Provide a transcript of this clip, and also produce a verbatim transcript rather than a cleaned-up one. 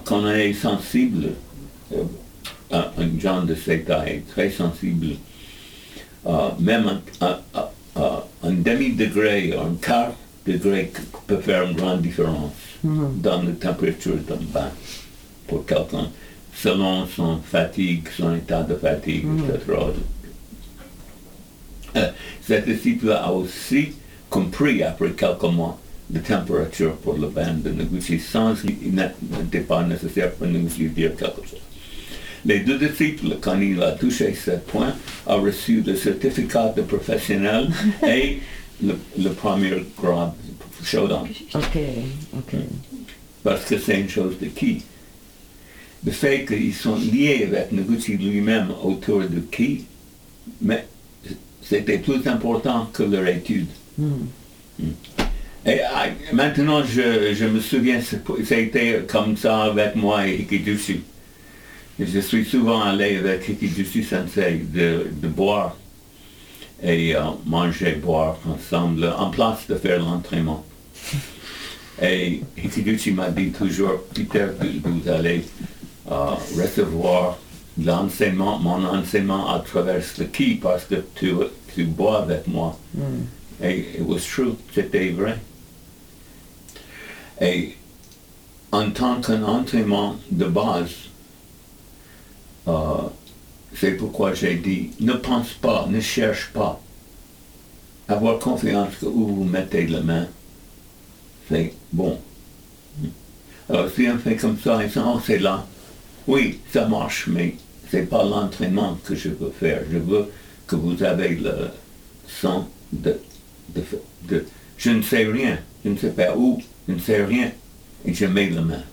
quand on est sensible, euh, un, un genre de cette taille, très sensible, euh, même un, un, un, un demi-degré, un quart degré peut faire une grande différence mm-hmm. dans la température d'un bain pour quelqu'un, selon son fatigue, son état de fatigue, mm-hmm. et cetera. Euh, cet disciple a aussi compris après quelques mois de température pour le bain de Noguchi sans il n'était pas nécessaire pour Noguchi dire quelque chose. Les deux disciples, quand il a touché ce point, ont reçu le certificat de professionnel et le, le premier grade Shodan. Ok, ok. Parce que c'est une chose de qui. Le fait qu'ils sont liés avec Noguchi lui-même autour de qui, mais c'était plus important que leur étude. Mm. Mm. Et ah, maintenant, je, je me souviens, c'était comme ça avec moi et Hikijushi. Je suis souvent allé avec Hikijushi Sensei de, de boire et euh, manger, boire ensemble, en place de faire l'entraînement. Et Hikijushi m'a dit toujours, Peter, vous allez euh, recevoir l'enseignement, mon enseignement à travers le ki parce que tu, tu bois avec moi. Mm. Et it was true, c'était vrai. Et en tant qu'un entraînement de base, euh, c'est pourquoi j'ai dit, ne pense pas, ne cherche pas. Avoir confiance que où vous mettez la main, c'est bon. Alors si on fait comme ça, et ça, oh, c'est là. Oui, ça marche, mais c'est pas l'entraînement que je veux faire. Je veux que vous avez le sens de, de, de, de je ne sais rien, je ne sais pas où, je ne sais rien, et je mets la main.